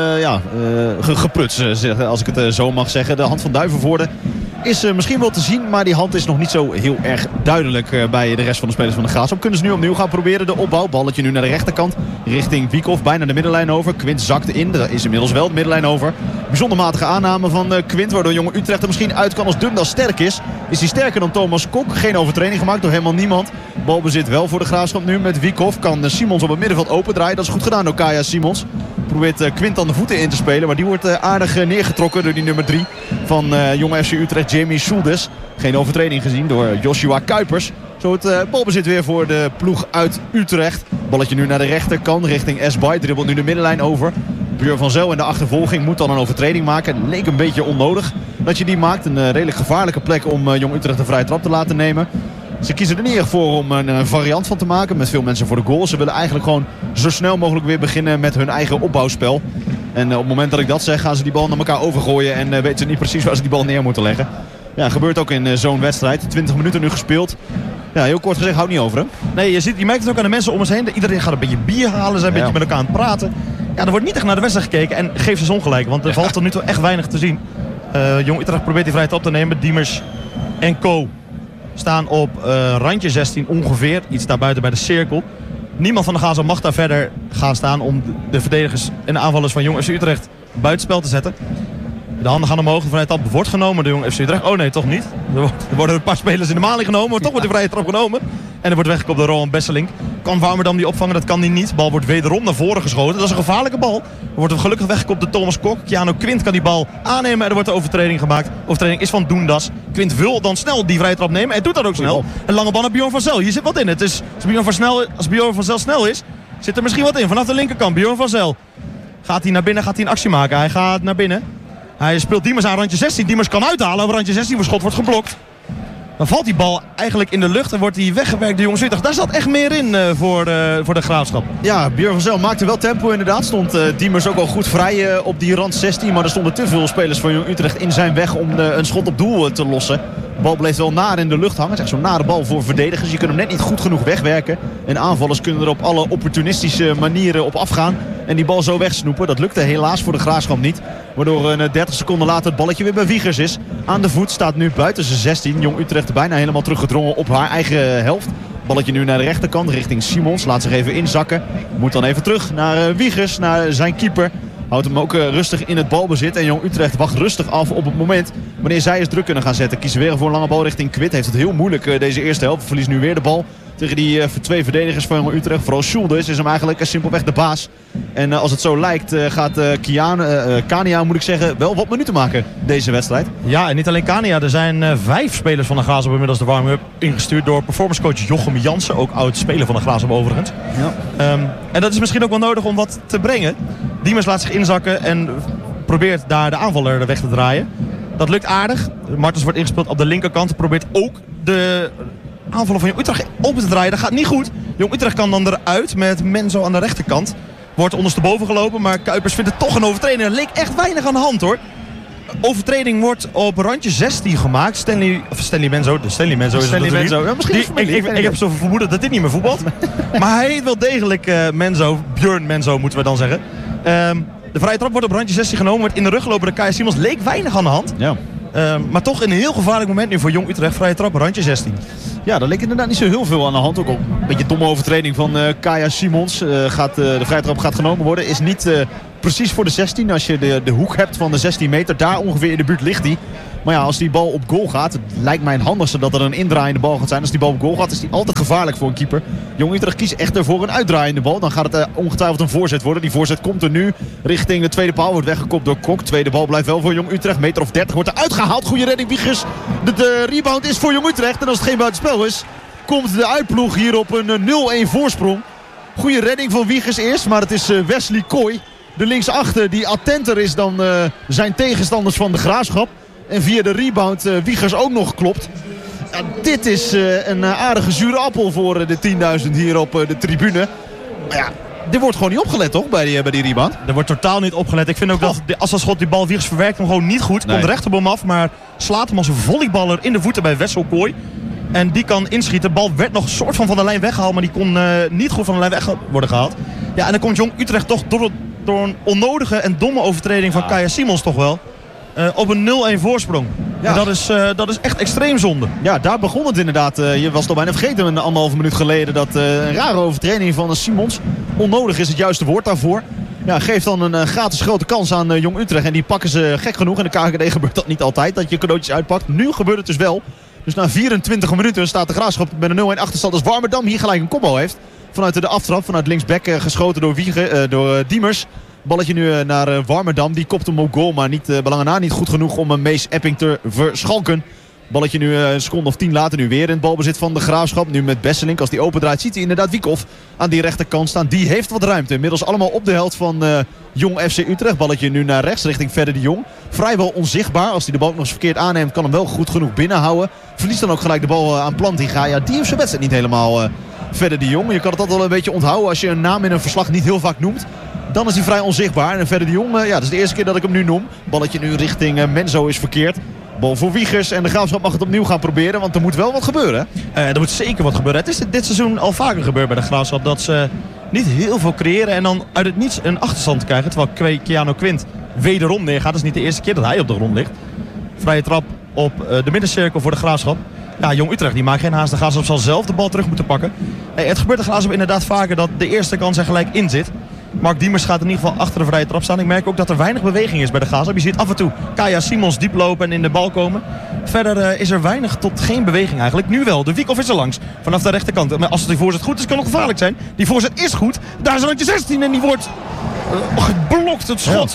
gepruts, als ik het zo mag zeggen. De hand van Duivenvoorde is misschien wel te zien, maar die hand is nog niet zo heel erg duidelijk bij de rest van de spelers van de Graafschap. Kunnen ze nu opnieuw gaan proberen de opbouw. Balletje nu naar de rechterkant richting Wiekhoff, bijna de middenlijn over. Quint zakt in, er is inmiddels wel de middenlijn over. Bijzonder matige aanname van Quint, waardoor Jong Utrecht er misschien uit kan als Dundas sterk is. Is hij sterker dan Thomas Kok? Geen overtreding gemaakt door helemaal niemand. Balbezit wel voor de Graafschap nu met Wiekhoff. Kan Simons op het middenveld opendraaien. Dat is goed gedaan door Kaya Simons. Probeert Quint aan de voeten in te spelen. Maar die wordt aardig neergetrokken door die nummer 3 van Jong FC Utrecht, Jamie Schuldes. Geen overtreding gezien door Joshua Kuipers. Zo het balbezit weer voor de ploeg uit Utrecht. Balletje nu naar de rechterkant richting Esbay. Dribbelt nu de middenlijn over. Björn van Zel in de achtervolging moet dan een overtreding maken. Het leek een beetje onnodig dat je die maakt. Een redelijk gevaarlijke plek om Jong Utrecht een vrije trap te laten nemen. Ze kiezen er niet echt voor om een variant van te maken met veel mensen voor de goal. Ze willen eigenlijk gewoon zo snel mogelijk weer beginnen met hun eigen opbouwspel. En op het moment dat ik dat zeg, gaan ze die bal naar elkaar overgooien en weten ze niet precies waar ze die bal neer moeten leggen. Ja, gebeurt ook in zo'n wedstrijd. 20 minuten nu gespeeld. Ja, heel kort gezegd, houdt niet over, hè? Nee, je merkt het ook aan de mensen om ons heen. Iedereen gaat een beetje bier halen, zijn een beetje met elkaar aan het praten. Ja, er wordt niet echt naar de wedstrijd gekeken en geeft ze ongelijk, want er valt tot nu toe echt weinig te zien. Jong Utrecht probeert die vrije trap te nemen. Diemers en Co staan op randje 16 ongeveer. Iets daarbuiten bij de cirkel. Niemand van de Graafschap mag daar verder gaan staan om de verdedigers en de aanvallers van Jong FC Utrecht buitenspel te zetten. De handen gaan omhoog. De vrije trap wordt genomen door Jong FC Utrecht. Oh nee, toch niet. Er worden een paar spelers in de maling genomen. Maar toch wordt de vrije trap genomen. En er wordt weggekopt door Rowan Besseling. Kan Warmerdam die opvangen? Dat kan hij niet. De bal wordt wederom naar voren geschoten. Dat is een gevaarlijke bal. Er wordt gelukkig weggekopt door Thomas Kok. Keanu Quint kan die bal aannemen. En er wordt de overtreding gemaakt. De overtreding is van Dundas. Quint wil dan snel die vrije trap nemen. En doet dat ook snel. Een lange bal naar Bjorn van Zel. Hier zit wat in. Het is, als Bjorn van Zel snel is, zit er misschien wat in. Vanaf de linkerkant. Bjorn van Zel. Gaat hij naar binnen? Gaat hij een actie maken? Hij gaat naar binnen. Hij speelt Diemers aan randje 16. Diemers kan uithalen. Over randje 16 voor schot wordt geblokt. Dan valt die bal eigenlijk in de lucht en wordt hij weggewerkt door Jong Utrecht. Daar zat echt meer in voor de Graafschap. Ja, Björn van Zel maakte wel tempo inderdaad. Stond Diemers ook al goed vrij op die rand 16. Maar er stonden te veel spelers van Jong Utrecht in zijn weg om een schot op doel te lossen. De bal bleef wel naar in de lucht hangen. Het is echt zo'n nare bal voor verdedigers. Je kunt hem net niet goed genoeg wegwerken. En aanvallers kunnen er op alle opportunistische manieren op afgaan. En die bal zo wegsnoepen. Dat lukte helaas voor de Graafschap niet. Waardoor 30 seconden later het balletje weer bij Wiegers is. Aan de voet staat nu buiten zijn 16. Jong Utrecht bijna helemaal teruggedrongen op haar eigen helft. Balletje nu naar de rechterkant richting Simons. Laat zich even inzakken. Moet dan even terug naar Wiegers, naar zijn keeper. Houdt hem ook rustig in het balbezit. En Jong Utrecht wacht rustig af op het moment wanneer zij eens druk kunnen gaan zetten. Kiezen weer voor een lange bal richting Quint. Heeft het heel moeilijk deze eerste helft. Verliest nu weer de bal Tegen die 2 verdedigers van Jong Utrecht. Vooral Sjoelders is hem eigenlijk simpelweg de baas. En als het zo lijkt gaat Kania, moet ik zeggen, wel wat minuten maken deze wedstrijd. Ja, en niet alleen Kania. Er zijn 5 spelers van de Graafschap inmiddels de warming-up ingestuurd door performancecoach Jochem Jansen. Ook oud-speler van de Graafschap overigens. Ja. En dat is misschien ook wel nodig om wat te brengen. Diemers laat zich inzakken en probeert daar de aanvaller weg te draaien. Dat lukt aardig. Martens wordt ingespeeld op de linkerkant. Probeert ook de aanvallen van Jong Utrecht open te draaien. Dat gaat niet goed. Jong Utrecht kan dan eruit met Menzo aan de rechterkant. Wordt ondersteboven gelopen, maar Kuipers vindt het toch een overtreding. Er leek echt weinig aan de hand hoor. Overtreding wordt op randje 16 gemaakt. Stanley Menzo is het Menzo. Ja, ik heb zo vermoeden dat dit niet meer voetbalt. Maar hij heet wel degelijk Menzo. Björn Menzo moeten we dan zeggen. De vrije trap wordt op randje 16 genomen. Wordt in de rug gelopen door Kaya Simons. Leek weinig aan de hand. Ja. Maar toch een heel gevaarlijk moment nu voor Jong Utrecht. Vrije trap, randje 16. Ja, daar leek inderdaad niet zo heel veel aan de hand. Ook al een beetje domme overtreding van Kaya Simons. De vrije trap gaat genomen worden. Is niet precies voor de 16. Als je de hoek hebt van de 16 meter. Daar ongeveer in de buurt ligt die. Maar ja, als die bal op goal gaat, het lijkt mij het handigste dat er een indraaiende bal gaat zijn. Als die bal op goal gaat, is die altijd gevaarlijk voor een keeper. Jong Utrecht kiest echter voor een uitdraaiende bal. Dan gaat het ongetwijfeld een voorzet worden. Die voorzet komt er nu richting de tweede paal. Wordt weggekopt door Kok. Tweede bal blijft wel voor Jong Utrecht. Meter of 30 wordt er uitgehaald. Goede redding, Wiegers. De rebound is voor Jong Utrecht. En als het geen buitenspel is, komt de uitploeg hier op een 0-1 voorsprong. Goede redding van Wiegers eerst, maar het is Wesley Kooi, de linksachter, die attenter is dan zijn tegenstanders van de Graafschap. En via de rebound Wiegers ook nog klopt. Ja, dit is een aardige zure appel voor de 10.000 hier op de tribune. Maar ja, er wordt gewoon niet opgelet toch bij die rebound? Er wordt totaal niet opgelet. Ik vind ook dat als dat schot die bal Wiegers verwerkt hem gewoon niet goed. Komt de rechterbom af, maar slaat hem als een volleyballer in de voeten bij Wessel Kooi. En die kan inschieten. De bal werd nog een soort van de lijn weggehaald, maar die kon niet goed van de lijn weg worden gehaald. Ja, en dan komt Jong Utrecht toch door een onnodige en domme overtreding van Kaya Simons toch wel op een 0-1 voorsprong. Ja. En dat is echt extreem zonde. Ja, daar begon het inderdaad. Je was het al bijna vergeten een 1,5 minuut geleden dat een rare overtreding van Simons. Onnodig is het juiste woord daarvoor. Ja, geeft dan een gratis grote kans aan Jong Utrecht. En die pakken ze gek genoeg. In de KKD gebeurt dat niet altijd, dat je cadeautjes uitpakt. Nu gebeurt het dus wel. Dus na 24 minuten staat de Graafschap met een 0-1 achterstand als Warmerdam hier gelijk een kopbal heeft. Vanuit de aftrap, vanuit linksback geschoten door Diemers. Balletje nu naar Warmerdam. Die kopt hem op goal, maar belangen na niet goed genoeg om Mees Epping te verschalken. Balletje nu een seconde of 10 later nu weer in het balbezit van de Graafschap. Nu met Besselink. Als die opendraait ziet hij inderdaad Wiekhoff aan die rechterkant staan. Die heeft wat ruimte. Inmiddels allemaal op de helft van Jong FC Utrecht. Balletje nu naar rechts richting Verder de Jong. Vrijwel onzichtbaar. Als hij de bal nog eens verkeerd aanneemt kan hem wel goed genoeg binnenhouden. Verliest dan ook gelijk de bal aan Plantinga. Ja, die heeft zijn wedstrijd niet helemaal Verder de Jong. Je kan het altijd wel een beetje onthouden als je een naam in een verslag niet heel vaak noemt. Dan is hij vrij onzichtbaar. En Verder de Jong, dat is de eerste keer dat ik hem nu noem. Balletje nu richting Menzo is verkeerd. Bal voor Wiegers en de Graafschap mag het opnieuw gaan proberen. Want er moet wel wat gebeuren. Er moet zeker wat gebeuren. Het is dit seizoen al vaker gebeurd bij de Graafschap. Dat ze niet heel veel creëren en dan uit het niets een achterstand krijgen. Terwijl Keanu Quint wederom neergaat. Dat is niet de eerste keer dat hij op de grond ligt. Vrije trap op de middencirkel voor de Graafschap. Ja, Jong Utrecht die maakt geen haast. De Graafschap zal zelf de bal terug moeten pakken. Het gebeurt de Graafschap inderdaad vaker dat de eerste kans er gelijk in zit. Mark Diemers gaat in ieder geval achter de vrije trap staan. Ik merk ook dat er weinig beweging is bij de Graafschap. Je ziet af en toe Kaya Simons diep lopen en in de bal komen. Verder is er weinig tot geen beweging eigenlijk. Nu wel, de Wiekhoff is er langs vanaf de rechterkant. Maar als die voorzet goed is, kan het nog gevaarlijk zijn. Die voorzet is goed. Daar is randje 16 en die wordt geblokt. Het schot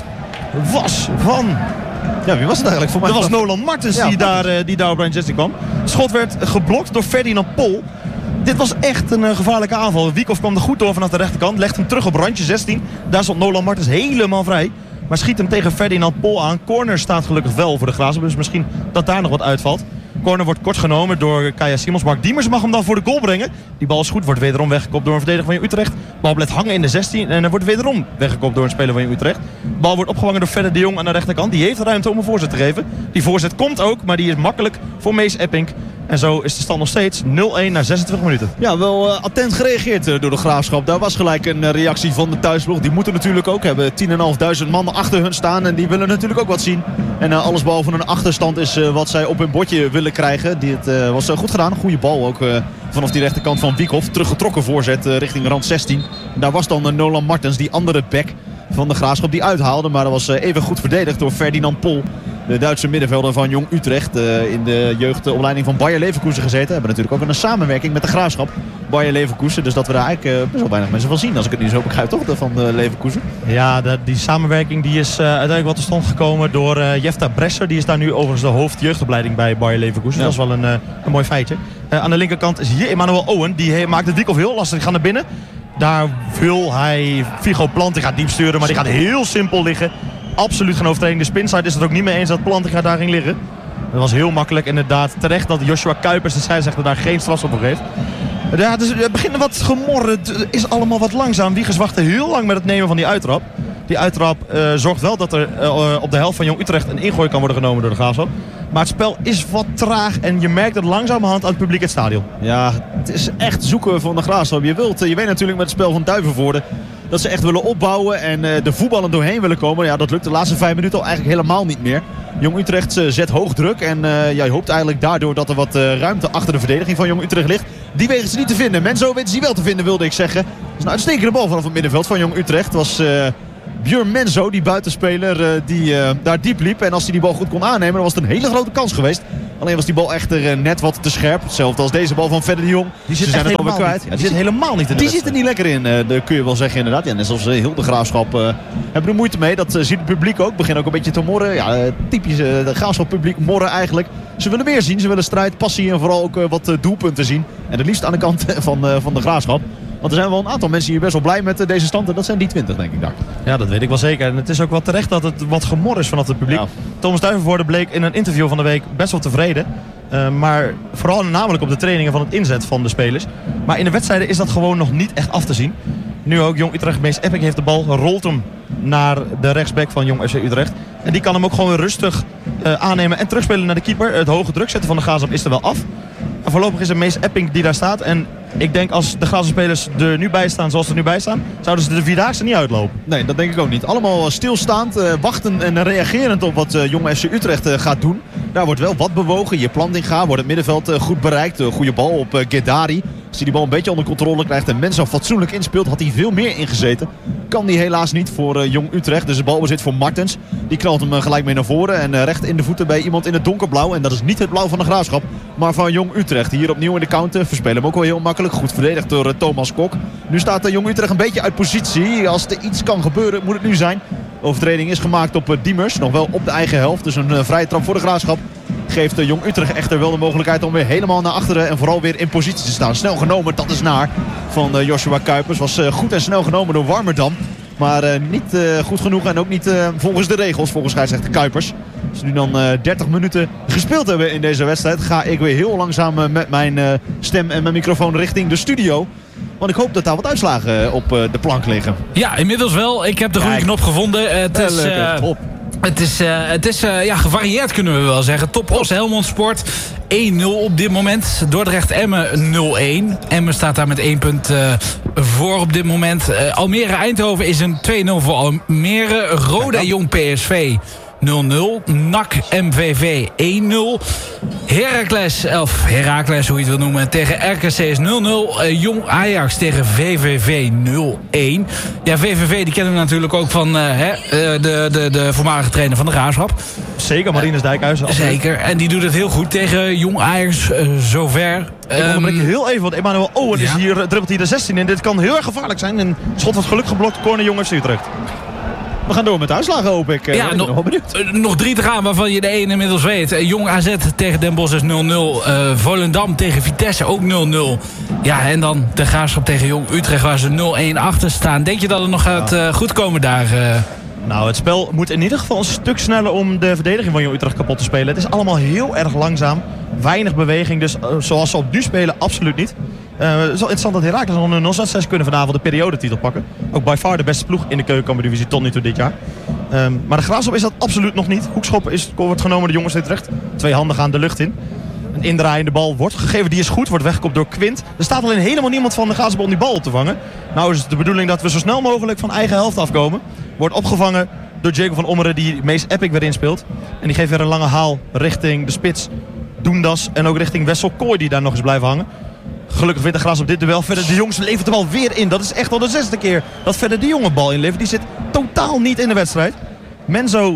was van... Ja, wie was het eigenlijk? Voor mij dat was Nolan Martens die daar op randje 16 kwam. Het schot werd geblokt door Ferdinand Pol. Dit was echt een gevaarlijke aanval. Wiekhoff kwam er goed door vanaf de rechterkant. Legt hem terug op randje 16. Daar stond Nolan Martens helemaal vrij. Maar schiet hem tegen Ferdinand Pol aan. Corner staat gelukkig wel voor de Graafschap. Dus misschien dat daar nog wat uitvalt. Corner wordt kort genomen door Kaya Simons. Mark Diemers mag hem dan voor de goal brengen. Die bal is goed. Wordt wederom weggekopt door een verdediger van Jong Utrecht. Bal blijft hangen in de 16. En er wordt wederom weggekopt door een speler van Jong Utrecht. Bal wordt opgevangen door Verder de Jong aan de rechterkant. Die heeft ruimte om een voorzet te geven. Die voorzet komt ook. Maar die is makkelijk voor Mees Epping. En zo is de stand nog steeds 0-1 na 26 minuten. Ja, wel attent gereageerd door de Graafschap. Daar was gelijk een reactie van de thuisploeg. Die moeten natuurlijk ook hebben 10.500 man achter hun staan. En die willen natuurlijk ook wat zien. En alles behalve een achterstand is wat zij op hun bordje willen krijgen. Het was goed gedaan. Goede bal ook vanaf die rechterkant van Wiekhoff. Teruggetrokken voorzet richting rand 16. En daar was dan Nolan Martens, die andere back van de Graafschap, die uithaalde. Maar dat was even goed verdedigd door Ferdinand Pol. De Duitse middenvelder van Jong Utrecht. In de jeugdopleiding van Bayer Leverkusen gezeten. Hebben natuurlijk ook een samenwerking met de Graafschap. Bayer Leverkusen. Dus dat we daar eigenlijk best wel weinig mensen van zien. Als ik het nu zo begrijp, toch? Van Leverkusen. Ja, die samenwerking die is uiteindelijk wat tot stand gekomen door Jefta Bresser. Die is daar nu overigens de hoofdjeugdopleiding bij Bayer Leverkusen. Ja. Dat is wel een mooi feitje. Aan de linkerkant is hier Emmanuel Owen. Die maakt het Diekhoff heel lastig. Die gaat naar binnen. Daar wil hij Figo Plantinga diep sturen. Maar die gaat heel simpel liggen. Absoluut geen overtreding. De spinside is het ook niet mee eens dat Plantinga daar ging liggen. Dat was heel makkelijk. Inderdaad terecht dat Joshua Kuipers, de scheidsrechter, daar geen strafschop voor geeft. Ja, dus het begint wat gemorren. Het is allemaal wat langzaam. Wiegers wachtte heel lang met het nemen van die uittrap. Die uittrap zorgt wel dat er op de helft van Jong Utrecht een ingooi kan worden genomen door de Graafschap. Maar het spel is wat traag en je merkt het langzamerhand aan het publiek in het stadion. Ja, het is echt zoeken van de Graafschap. Je weet natuurlijk met het spel van Duivenvoorde dat ze echt willen opbouwen en de voetballen doorheen willen komen. Ja, dat lukt de laatste 5 minuten al eigenlijk helemaal niet meer. Jong Utrecht zet hoog druk en je hoopt eigenlijk daardoor dat er wat ruimte achter de verdediging van Jong Utrecht ligt. Die weten ze niet te vinden. Menzo weten ze wel te vinden, wilde ik zeggen. Dat is een uitstekende bal vanaf het middenveld van Jong Utrecht. Het was Björn Menzo, die buitenspeler, die daar diep liep. En als hij die bal goed kon aannemen, dan was het een hele grote kans geweest. Alleen was die bal echter net wat te scherp. Hetzelfde als deze bal van Verder de Jong. Die zit echt helemaal kwijt. Ja, die zit helemaal niet in de Die zit er niet lekker in, dat kun je wel zeggen inderdaad. Ja, net zoals heel de Graafschap hebben er moeite mee. Dat ziet het publiek ook. Begint ook een beetje te morren. Ja, typisch de Graafschap publiek morren eigenlijk. Ze willen meer zien. Ze willen strijd, passie en vooral ook wat doelpunten zien. En het liefst aan de kant van de Graafschap. Want er zijn wel een aantal mensen hier best wel blij met deze stand. En dat zijn die 20, denk ik daar. Ja, dat weet ik wel zeker. En het is ook wel terecht dat het wat gemor is vanaf het publiek. Ja. Thomas Duivenvoorde bleek in een interview van de week best wel tevreden. Maar vooral namelijk op de trainingen van het inzet van de spelers. Maar in de wedstrijden is dat gewoon nog niet echt af te zien. Nu ook Jong Utrecht, Mees Epic heeft de bal, rolt hem naar de rechtsback van Jong FC Utrecht. En die kan hem ook gewoon rustig aannemen en terugspelen naar de keeper. Het hoge druk zetten van de Graafschap is er wel af. En voorlopig is het Mees Epping die daar staat. En ik denk als de Graafschap-spelers er nu bij staan zoals ze er nu bij staan, zouden ze de Vierdaagse niet uitlopen. Nee, dat denk ik ook niet. Allemaal stilstaand, wachtend en reagerend op wat Jong FC Utrecht gaat doen. Daar wordt wel wat bewogen. Je Plantinga wordt het middenveld goed bereikt. Goede bal op Gedari. Als hij die bal een beetje onder controle krijgt en Menzo fatsoenlijk inspeelt, had hij veel meer ingezeten. Kan die helaas niet voor Jong Utrecht. Dus de bal bezit voor Martens. Die knalt hem gelijk mee naar voren. En recht in de voeten bij iemand in het donkerblauw. En dat is niet het blauw van de Graafschap, maar van Jong Utrecht. Hier opnieuw in de counter. Verspelen hem ook wel heel makkelijk. Goed verdedigd door Thomas Kok. Nu staat Jong Utrecht een beetje uit positie. Als er iets kan gebeuren, moet het nu zijn. Overtreding is gemaakt op Diemers. Nog wel op de eigen helft. Dus een vrije trap voor de Graafschap. Geeft Jong Utrecht echter wel de mogelijkheid om weer helemaal naar achteren en vooral weer in positie te staan. Snel genomen, dat is naar van Joshua Kuipers. Was goed en snel genomen door Warmerdam. Maar niet goed genoeg en ook niet volgens de regels, volgens scheidsrechter Kuipers. Als we nu dan 30 minuten gespeeld hebben in deze wedstrijd, ga ik weer heel langzaam met mijn stem en mijn microfoon richting de studio. Want ik hoop dat daar wat uitslagen op de plank liggen. Ja, inmiddels wel. Ik heb de goede knop gevonden. Het is gevarieerd, kunnen we wel zeggen. Top Os Helmond Sport 1-0 op dit moment. Dordrecht Emmen 0-1. Emmen staat daar met 1 punt voor op dit moment. Almere Eindhoven is een 2-0 voor Almere. Roda Jong PSV 0-0. NAC MVV 1-0. Heracles, hoe je het wil noemen, tegen RKC is 0-0. Jong Ajax tegen VVV 0-1. Ja, VVV die kennen we natuurlijk ook van de voormalige trainer van de Graafschap. Zeker, Marinus Dijkhuizen. Zeker, en die doet het heel goed tegen Jong Ajax zover. Ik onderbreek heel even, want Emmanuel Owen is hier, dribbelt hier de 16 in. Dit kan heel erg gevaarlijk zijn. Een schot wat geluk geblokt, corner Jong FC Utrecht. We gaan door met de uitslagen, hoop ik. Ja, nog 3 te gaan, waarvan je de 1 inmiddels weet. Jong AZ tegen Den Bosch is 0-0. Volendam tegen Vitesse ook 0-0. Ja, en dan de Graafschap tegen Jong Utrecht, waar ze 0-1 achter staan. Denk je dat het nog gaat goed komen daar? Nou, het spel moet in ieder geval een stuk sneller om de verdediging van Jong Utrecht kapot te spelen. Het is allemaal heel erg langzaam. Weinig beweging, dus zoals ze op nu spelen, absoluut niet. Het is wel interessant dat Heracles nog een 0-6 kunnen vanavond de periodetitel pakken. Ook by far de beste ploeg in de keukenkampioen-divisie tot nu toe dit jaar. Maar de Graafschap is dat absoluut nog niet. Hoekschop wordt genomen door Jong Utrecht. 2 handen gaan de lucht in. Een indraaiende bal wordt gegeven, die is goed, wordt weggekopt door Quint. Er staat alleen helemaal niemand van de Graafschap om die bal op te vangen. Nou is het de bedoeling dat we zo snel mogelijk van eigen helft afkomen. Wordt opgevangen door Jacob van Ommeren, die Mees Epic weer inspeelt. En die geeft weer een lange haal richting de spits Doendas en ook richting Wessel Kooi, die daar nog eens blijven hangen. Gelukkig wint de Graafschap dit duel. Verder de Jongs levert de bal weer in. Dat is echt al de 6e keer dat Verder de Jong een bal inlevert. Die zit totaal niet in de wedstrijd. Menzo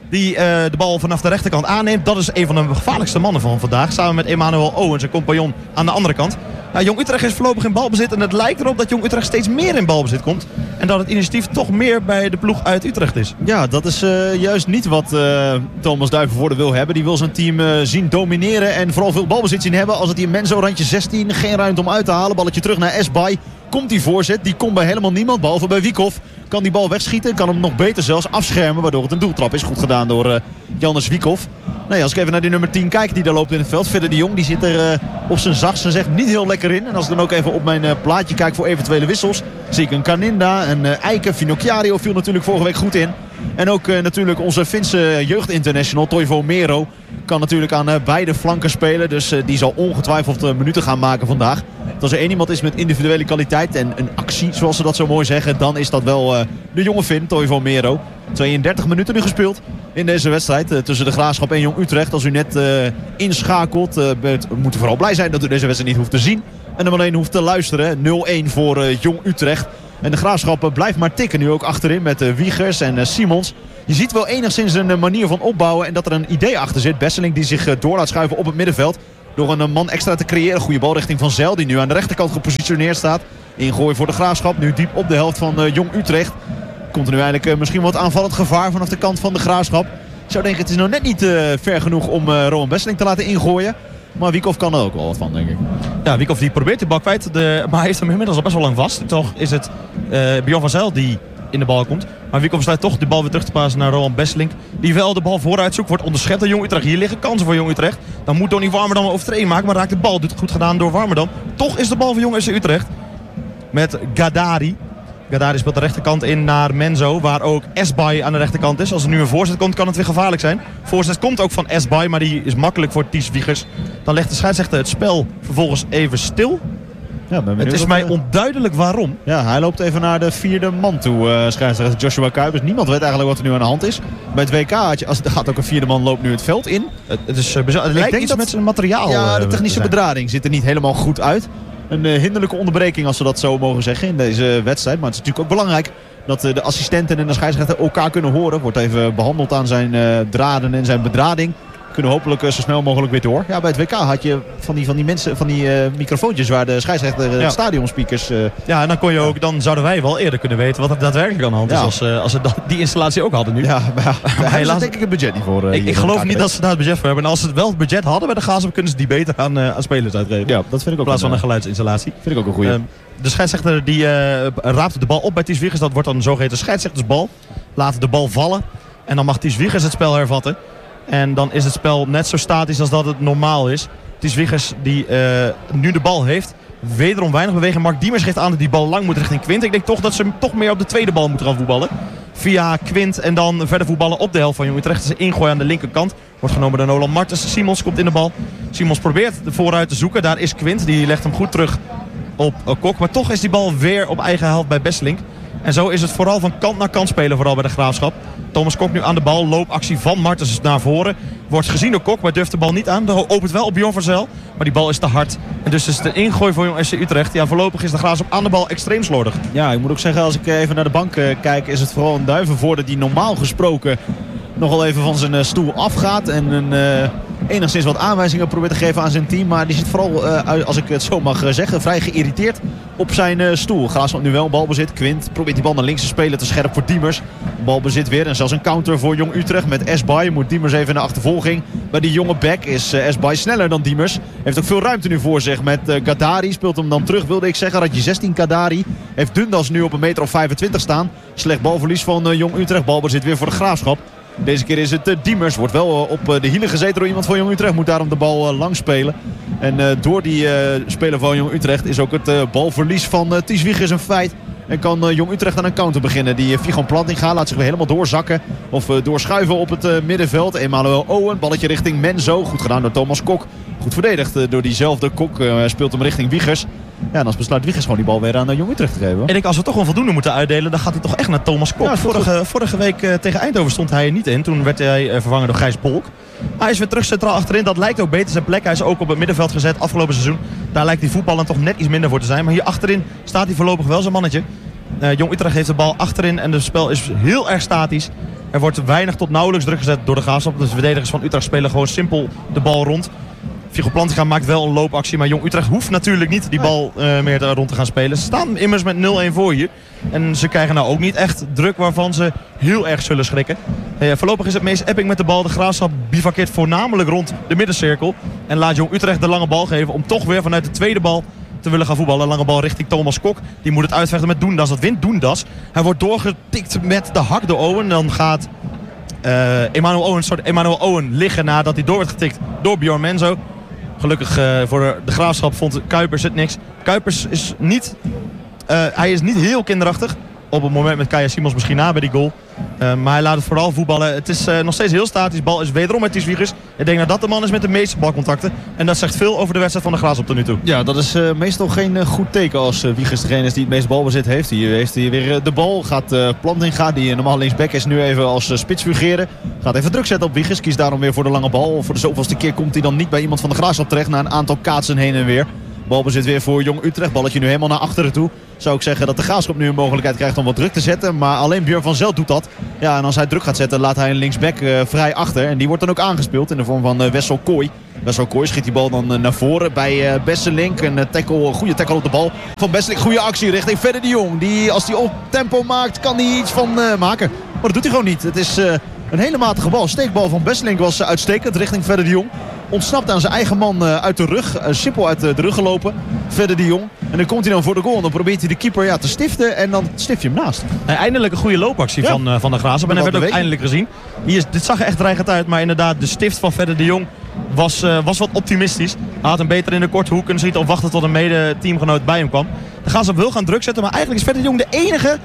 Die de bal vanaf de rechterkant aanneemt. Dat is een van de gevaarlijkste mannen van vandaag. Samen met Emmanuel Owens, zijn compagnon aan de andere kant. Jong Utrecht is voorlopig in balbezit. En het lijkt erop dat Jong Utrecht steeds meer in balbezit komt. En dat het initiatief toch meer bij de ploeg uit Utrecht is. Ja, dat is juist niet wat Thomas Duivenvoorde wil hebben. Die wil zijn team zien domineren. En vooral veel balbezit zien hebben. Als het hier Menzo randje 16. Geen ruimte om uit te halen. Balletje terug naar Esbay. Komt die voorzet. Die komt bij helemaal niemand. Behalve bij Wiekhoff. Kan die bal wegschieten. Kan hem nog beter zelfs afschermen. Waardoor het een doeltrap is. Goed gedaan door Jannes Wiekhoff. Nee, als ik even naar die nummer 10 kijk die daar loopt in het veld. Verder de Jong die zit er op zijn zachtst zegt niet heel lekker in. En als ik dan ook even op mijn plaatje kijk voor eventuele wissels. Zie ik een Kaninda, een Eiken, Finocchiario viel natuurlijk vorige week goed in. En ook natuurlijk onze Finse jeugdinternational Toivo Mero. Kan natuurlijk aan beide flanken spelen. Dus die zal ongetwijfeld minuten gaan maken vandaag. Als er één iemand is met individuele kwaliteit en een actie, zoals ze dat zo mooi zeggen, dan is dat wel de jonge Fin, Toivo Mero. 32 minuten nu gespeeld in deze wedstrijd tussen de Graafschap en Jong Utrecht. Als u net inschakelt, we moeten vooral blij zijn dat u deze wedstrijd niet hoeft te zien. En dan alleen hoeft te luisteren. 0-1 voor Jong Utrecht. En de Graafschap blijft maar tikken nu ook achterin met Wiegers en Simons. Je ziet wel enigszins een manier van opbouwen en dat er een idee achter zit. Besseling die zich door laat schuiven op het middenveld. Door een man extra te creëren. Goede bal richting Van Zijl die nu aan de rechterkant gepositioneerd staat. Ingooi voor de Graafschap. Nu diep op de helft van Jong Utrecht. Komt er nu eigenlijk misschien wat aanvallend gevaar vanaf de kant van de Graafschap. Ik zou denken het is nog net niet ver genoeg om Rowan Besseling te laten ingooien. Maar Wiekhoff kan er ook wel wat van, denk ik. Ja, Wiekhoff die probeert de bal kwijt. Maar hij heeft hem inmiddels al best wel lang vast. Toch is het Bjorn van Zijl die in de bal komt. Maar Wiekhoff sluit toch de bal weer terug te passen naar Rowan Besseling. Die wel de bal vooruit zoekt. Wordt onderschept door Jong Utrecht. Hier liggen kansen voor Jong Utrecht. Dan moet Donny Warmerdam een overtreding maken. Maar raakt de bal. Doet het goed gedaan door Warmerdam. Toch is de bal voor Jong SC Utrecht. Met Gadari. Gadari speelt de rechterkant in naar Menzo. Waar ook Esbay aan de rechterkant is. Als er nu een voorzet komt kan het weer gevaarlijk zijn. Voorzet komt ook van Esbay. Maar die is makkelijk voor Ties Wiegers. Dan legt de scheidsrechter het spel vervolgens even stil. Ja, het is mij onduidelijk waarom. Ja, hij loopt even naar de vierde man toe. Scheidsrechter Joshua Kuipers. Niemand weet eigenlijk wat er nu aan de hand is. Bij het WK gaat ook een vierde man loopt nu het veld in. Het lijkt iets met zijn materiaal. Ja, de technische bedrading ziet er niet helemaal goed uit. Een hinderlijke onderbreking als we dat zo mogen zeggen in deze wedstrijd. Maar het is natuurlijk ook belangrijk dat de assistenten en de scheidsrechter elkaar kunnen horen. Wordt even behandeld aan zijn draden en zijn bedrading. Kunnen hopelijk zo snel mogelijk weer door. Ja, bij het WK had je van die mensen, van die microfoontjes waar de scheidsrechter stadionspeakers... Ja, en dan zouden wij wel eerder kunnen weten wat er daadwerkelijk aan de hand is. Als ze die installatie ook hadden nu. Ja, maar helaas denk ik het budget niet voor. Ik geloof niet dat ze daar het budget voor hebben. En als ze wel het budget hadden bij de Graafschap, kunnen ze die beter aan spelers uitgeven. Ja, dat vind ik ook. In plaats van een geluidsinstallatie. Vind ik ook een goeie. De scheidsrechter die raapt de bal op bij Ties Wiegers. Dat wordt dan een zogeheten scheidsrechtersbal. Laat de bal vallen. En dan mag Ties Wiegers het spel hervatten. En dan is het spel net zo statisch als dat het normaal is. Ties Wiegers die nu de bal heeft. Wederom weinig beweging. Mark Diemers geeft aan dat die bal lang moet richting Quint. Ik denk toch dat ze toch meer op de tweede bal moeten gaan voetballen. Via Quint en dan verder voetballen op de helft van Jong Utrecht. Ze ingooi aan de linkerkant. Wordt genomen door Nolan Martens. Simons komt in de bal. Simons probeert de vooruit te zoeken. Daar is Quint. Die legt hem goed terug op Kok. Maar toch is die bal weer op eigen helft bij Besseling. En zo is het vooral van kant naar kant spelen. Vooral bij de Graafschap. Thomas Kok nu aan de bal. Loopactie van Martens naar voren. Wordt gezien door Kok, maar durft de bal niet aan. Opent wel op Bjorn van Zijl. Maar die bal is te hard. En dus is het een ingooi voor Jong SC Utrecht. Ja, voorlopig is de Graafschap aan de bal extreem slordig. Ja, ik moet ook zeggen, als ik even naar de bank kijk, is het vooral een Duivenvoorde die normaal gesproken nogal even van zijn stoel afgaat. En enigszins wat aanwijzingen probeert te geven aan zijn team. Maar die zit vooral, als ik het zo mag zeggen, vrij geïrriteerd op zijn stoel. Graafschap nu wel balbezit. Quint probeert die bal naar links te spelen. Te scherp voor Diemers. Balbezit weer. En zelfs een counter voor Jong Utrecht met Esbay. Moet Diemers even in de achtervolging. Bij die jonge back is Esbay sneller dan Diemers. Heeft ook veel ruimte nu voor zich met Gadari. Speelt hem dan terug, wilde ik zeggen. Radje 16 Gadari. Heeft Dundas nu op 1,25 meter staan. Slecht balverlies van Jong Utrecht. Balbezit weer voor de Graafschap. Deze keer is het Diemers. Wordt wel op de hielen gezeten door iemand van Jong Utrecht. Moet daarom de bal lang spelen. En door die speler van Jong Utrecht is ook het balverlies van Ties Wiegers een feit. En kan Jong Utrecht aan een counter beginnen. Die Vigan Plantinga laat zich weer helemaal doorzakken. Of doorschuiven op het middenveld. Emmanuel Owen. Balletje richting Menzo. Goed gedaan door Thomas Kok. Goed verdedigd door diezelfde Kok. Speelt hem richting Wiegers. Ja, en dan besluit Wiegers gewoon die bal weer aan Jong Utrecht te geven. En als we toch een voldoende moeten uitdelen, dan gaat hij toch echt naar Thomas Kok. Ja, vorige week tegen Eindhoven stond hij er niet in. Toen werd hij vervangen door Gijs Bolk. Hij is weer terug centraal achterin. Dat lijkt ook beter zijn plek. Hij is ook op het middenveld gezet afgelopen seizoen. Daar lijkt die voetballen toch net iets minder voor te zijn. Maar hier achterin staat hij voorlopig wel zijn mannetje. Jong Utrecht heeft de bal achterin en het spel is heel erg statisch. Er wordt weinig tot nauwelijks druk gezet door de Graafschap. Dus de verdedigers van Utrecht spelen gewoon simpel de bal rond. Figo Plantinga maakt wel een loopactie, maar Jong Utrecht hoeft natuurlijk niet die bal meer rond te gaan spelen. Ze staan immers met 0-1 voor hier. En ze krijgen nou ook niet echt druk waarvan ze heel erg zullen schrikken. Voorlopig is het Mees Epping met de bal. De Graafschap bivakkeert voornamelijk rond de middencirkel. En laat Jong Utrecht de lange bal geven om toch weer vanuit de tweede bal te willen gaan voetballen. Lange bal richting Thomas Kok. Die moet het uitvechten met Doendas. Dat wint Doendas. Hij wordt doorgetikt met de hak door Owen. Dan gaat Emmanuel Owen liggen nadat hij door werd getikt door Bjorn Menzo. Gelukkig voor de Graafschap vond Kuipers het niks. Kuipers is niet, hij is niet heel kinderachtig. Op het moment met Kaya Simons misschien na bij die goal. Maar hij laat het vooral voetballen. Het is nog steeds heel statisch. Bal is wederom met Ties Wiegers. Ik denk dat de man is met de meeste balcontacten. En dat zegt veel over de wedstrijd van de Graafschap tot nu toe. Ja, dat is meestal geen goed teken als Wiegers degene is die het meeste balbezit heeft. Hier heeft hij weer de bal. Gaat Plantinga, die normaal linksback is, nu even als spits fungeren. Gaat even druk zetten op Wiegers. Kiest daarom weer voor de lange bal. Voor de zoveelste keer komt hij dan niet bij iemand van de Graafschap terecht. Na een aantal kaatsen heen en weer. Balbezit weer voor Jong Utrecht. Balletje nu helemaal naar achteren toe. Zou ik zeggen dat de Graafschap nu een mogelijkheid krijgt om wat druk te zetten. Maar alleen Björn van Zelt doet dat. Ja, en als hij druk gaat zetten laat hij een linksback vrij achter. En die wordt dan ook aangespeeld in de vorm van Wessel Kooi. Wessel Kooi schiet die bal dan naar voren bij Besselink. Een goede tackle op de bal van Besselink. Goede actie richting Fedde de Jong. Die als hij op tempo maakt kan hij iets van maken. Maar dat doet hij gewoon niet. Het is een hele matige bal. Steekbal van Besselink was uitstekend richting Fedde de Jong. Ontsnapt aan zijn eigen man uit de rug. Simpel uit de rug gelopen. Fedde de Jong. En dan komt hij dan voor de goal. En dan probeert hij de keeper te stiften. En dan stift je hem naast. Eindelijk een goede loopactie van de Graafschap. En hij werd ook eindelijk gezien. Dit zag er echt dreigend uit. Maar inderdaad, de stift van Fedde de Jong was wat optimistisch. Hij had hem beter in de korte hoek kunnen schieten of wachten tot een mede-teamgenoot bij hem kwam. De Graafschap wil gaan druk zetten. Maar eigenlijk is Fedde de Jong de enige